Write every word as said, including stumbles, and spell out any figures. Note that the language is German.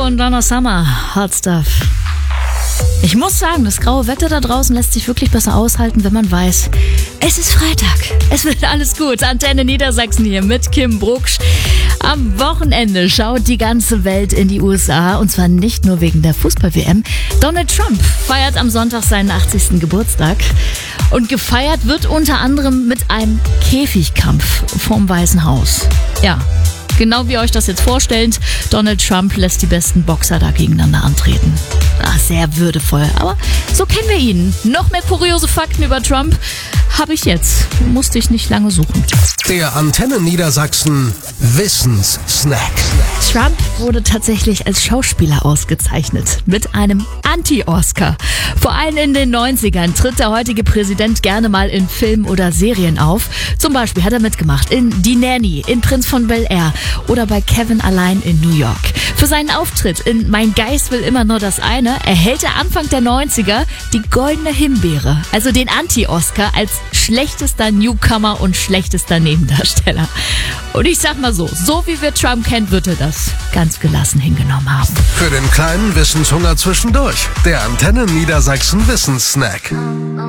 Nico und Donna Summer, Hot Stuff. Ich muss sagen, das graue Wetter da draußen lässt sich wirklich besser aushalten, wenn man weiß, es ist Freitag. Es wird alles gut. Antenne Niedersachsen hier mit Kim Brucksch. Am Wochenende schaut die ganze Welt in die U S A und zwar nicht nur wegen der Fußball-W M. Donald Trump feiert am Sonntag seinen achtzigsten Geburtstag und gefeiert wird unter anderem mit einem Käfigkampf vorm Weißen Haus. Ja, genau wie ihr euch das jetzt vorstellt, Donald Trump lässt die besten Boxer da gegeneinander antreten. Ach, sehr würdevoll, aber so kennen wir ihn. Noch mehr kuriose Fakten über Trump habe ich jetzt. Musste ich nicht lange suchen. Der Antenne Niedersachsen Wissenssnack. Trump wurde tatsächlich als Schauspieler ausgezeichnet. Mit einem Anti-Oscar. Vor allem in den neunzigern tritt der heutige Präsident gerne mal in Filmen oder Serien auf. Zum Beispiel hat er mitgemacht in Die Nanny, in Prinz von Bel-Air oder bei Kevin allein in New York. Für seinen Auftritt in Mein Geist will immer nur das eine erhält er Anfang der neunziger die Goldene Himbeere, also den Anti-Oscar als schlechtester Newcomer und schlechtester Nebendarsteller. Und ich sag mal so, so wie wir Trump kennen, wird er das ganz gelassen hingenommen haben. Für den kleinen Wissenshunger zwischendurch. Der Antenne Niedersachsen Wissenssnack.